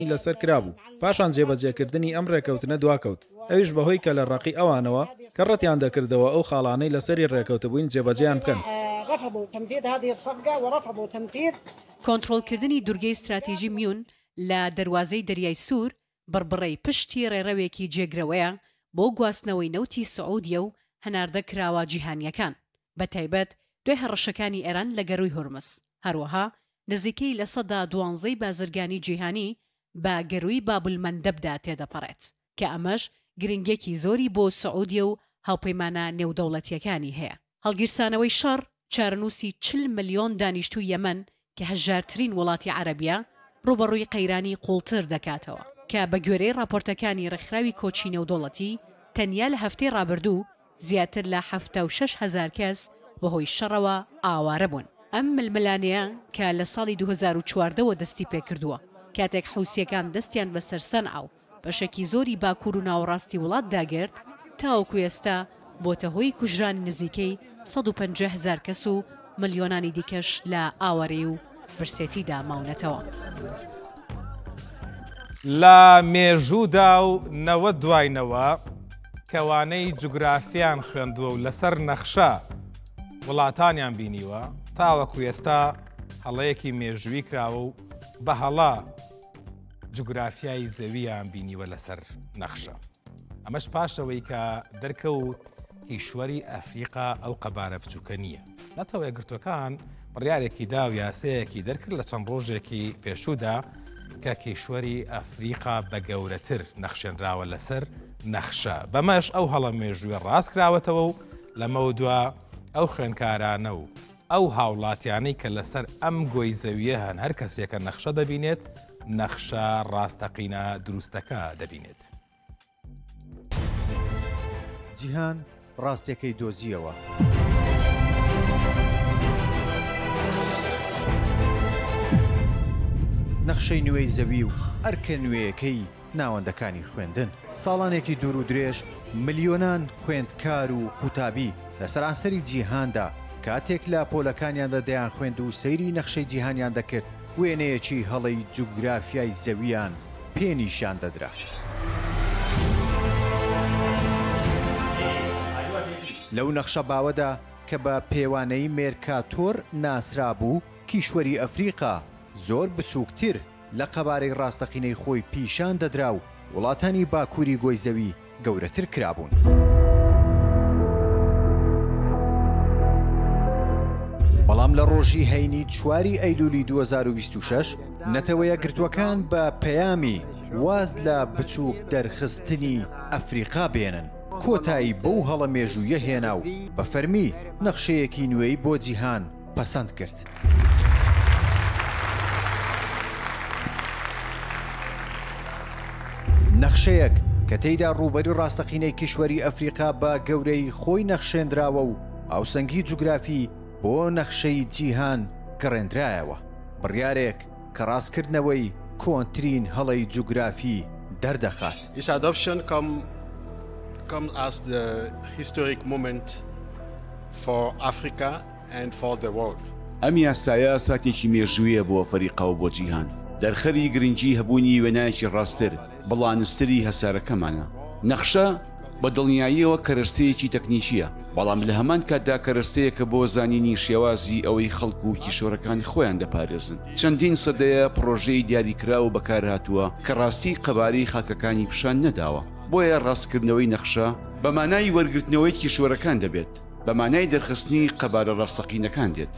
لەسەر کرابوو پاشان جێبەجێکردنی ئەم ڕێکەوتنە دواکەوت ئەویش بەهۆی کە لە ڕقی ئەوانەوە کە ڕەتیان دەکردەوە ئەو خاڵانەی لەسەری ڕێکەوتبووین جێبەجێیان بکەن. کۆنتڕۆڵکردنی دوورگەی استراتیژی میون لە دەواازەی دەریای سوور بڕبڕەی پشتی ڕێڕەوێکی جێگرەوەیە بۆ گواستنەوەی نەوتی سعودیە و هەناردە کراوە جیهانیەکان بە تایبەت دوای هەڕەشەکانی ئێران لە گەڕووی هورمز. هەروەها نزیکەی لە سەدا 12 بازرگانی جیهانی بە گەڕووی بابولمەندەبدا تێدەپەڕێت کە ئەمەش گرنگێکی زۆری بۆ سعودیە و هاوپەیمانە نێودەوڵەتیەکانی هەیە. هەڵگیرسانەوەی شەڕ چارەنووسی 40 ملیۆن دانیشتووی یەمەن کە هەژارترین وڵاتی عەرەبیە ڕوبەڕووی قەیرانی قوڵتر دەکاتەوە کە بە گوێرەی راپۆرتەکانی ڕێکخراوی کۆچی نێودەوڵەتی تەنیا لە هەفتەی ڕابردوو زیاتر لە 76,000 کەس بەهۆی شەڕەوە ئاوارە بوون. ئەم ململانەیە کە لە ساڵی 2014ەوە دەستی پێکردووە کاتێک حوسیەکان دەستیان بەسەر سەنعاو بەشێکی زۆری باکوور و ناوەڕاستی وڵات داگرت تاوەکو ئێستا بۆتە هۆی کوژرانی نزیکەی 150,000 کەس و ملیۆنانی دیکەش لە ئاوەڕێی و برسێتیدا ماونەتەوە. لە مێژوودا و نەوە دواینەوە کەوانەی جوگرافیان خوێندووە و لەسەر نەخشە وڵاتانیان بینیوە تاوەکو ئێستا هەڵەیەکی مێژووی کراوە و بە هەڵا جوگرافیای زەویان بینیوە لەسەر نەخشە. ئەمەش پاشەوەی کە دەرکەوت کیشوەری ئەفریقا ئەو قەبارە بچووکە نییە. نەتەوە یەکگرتوەکان بڕیارێکی دا و یاسەیەکی دەرکرد لە چەند ڕۆژێکی پێشوودا کە کیشوەری ئەفریقا بە گەورەتر نەخشێنراوە لەسەر نەخشە. بەمەش ئەو هەڵە مێژووی ڕاست کراوەتەوە و لەمە دووە ئەو خوێنکارانە و ئەو هاوڵاتیانەی کە لەسەر ئەم گۆی زەویە هەن هەر کەسێکە نەخشە دەبینێت نەخشە ڕاستەقینە دروستەکە دەبینێت. جیهان ڕاستیەکەی دۆزیەوە. نەخشەی نوێی زەوی و ئەرکە نوێیەکەی ناوەندەکانی خوێندن. ساڵانێکی دوور و درێژ ملیۆنان خوێندکار و قوتابی لە سەرانسەری جیهاندا کاتێک لە پۆلەکانیاندا دەیان خوێند و سەیری نەخشەی جیهانیان دەکرد وێنەیەکی هەڵەی جوگرافیای زەویان پێنیشان دەدرا. لەو نەخشە باوەدا کە بە پێوانەی مێرکاتۆر ناسرا بوو کیشوەری ئەفریقا زۆر بچووکتر لە قەبارەی ڕاستەقینەی خۆی پیشان دەدرا و وڵاتانی باکووری گۆی زەوی گەورەتر کرابوون. بەڵام لە ڕۆژی هەینی 4 ئەیلولی 2026 نەتەوە یەکگرتووەکان بە پەیامی واز لە بچووک دەرخستنی ئەفریقا بێنن کۆتایی بەو هەڵە مێژوویە هێنا و بە فەرمی نەخشەیەکی نوێی بۆ جیهان پەسەند کرد. نەخشەیەک کە تێیدا ڕووبەری ڕاستەقینەی کیشوەری ئەفریقا بە گەورەی خۆی نەخشێنراوە و ئاوسەنگی جوگرافی بۆ نەخشەی جیهان گەڕێنرایەوە. بڕیارێک کە ڕاستکردنەوەی کۆنترین هەڵەی جوگرافی دەردەخات. This adoption comes as the historic moment for Africa and for the world. ئەم یاسایە ساتێکی مێژوویە بۆ ئەفریقا و بۆ جیهان. دەرخەری گرنگی هەبوونی وێنایەکی ڕاستتر بەڵانستری هەسارەکەمانە. نەخشە بە دڵنیاییەوە کەرەستەیەکی تەکنیکیە بەڵام لە هەمان کاتدا کەرەستەیەکە بۆ زانینی شێوازی ئەوەی خەڵک و کیشۆرەکانی خۆیان دەپارێزن. چەندین سەدەیە پرۆژەی دیاریکرا و بەکارهاتووە کە ڕاستی قەبارەی خاکەکانی پیشان نەداوە. بۆیە ڕاستکردنەوەی نەخشە بە مانای وەرگرتنەوەی کیشۆرەکان دەبێت بە مانای دەرخستنی قەبارە ڕاستەقینەکان دێت.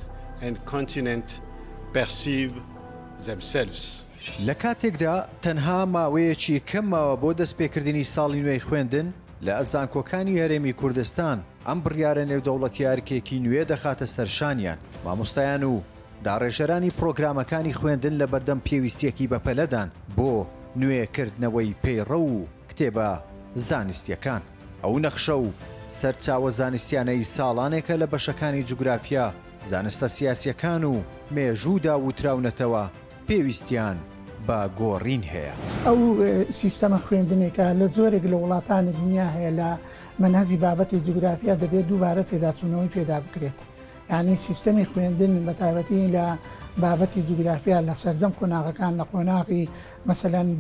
لە کاتێکدا تەنها ماوەیەکی کەمەوە بۆ دەستپێکردنی ساڵی نوێی خوێندن لە ئەزانکۆکانی هەرێمی کوردستان ئەم بڕیارە نێودەوڵەتیارکێکی نوێ دەخاتە سەرشانیان. مامۆستایان و داڕێژەرانی پرۆگرامەکانی خوێندن لە بەردەم پێویستیەکی بەپەلەدان بۆ نوێکردنەوەی پەیڕە و کتێبە زانستیەکان. ئەو نەخشە و سەرچاوە زانستیانەی ساڵانێکە لە بەشەکانی جوگرافیا زانستە سیاسیەکان و مێژوودا وتراونەتەوە پێویستیان بە گۆڕین هەیە. ئەو سیستەمە خوێندنێکە لە زۆرێک لە وڵاتانی دنیا هەیە لە مەنهەجی بابەتی جوگرافیا دەبێت دووبارە پێداچوونەوەی پێدا بکرێت. یعنی سیستەمی خوێندن بە تایبەتی لە بابەتی جوگرافیا لە سەرجەم قۆناغەکان لە قۆناغی مەسەلەن